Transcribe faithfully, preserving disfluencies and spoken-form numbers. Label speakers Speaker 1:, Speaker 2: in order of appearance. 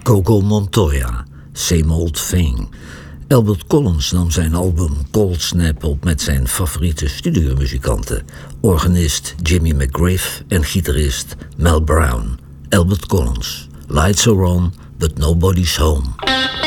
Speaker 1: Coco Montoya, Same Old Thing. Albert Collins nam zijn album Cold Snap op met zijn favoriete studiomuzikanten, organist Jimmy McGriff en gitarist Mel Brown. Albert Collins, Lights Are On, But Nobody's Home.